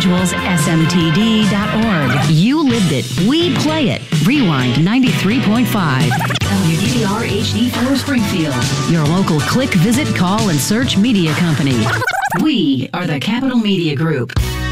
individualssmtd.org. You lived it. We play it. Rewind 93.5. WDR HD4 Springfield. Your local click, visit, call, and search media company. We are the Capital Media Group.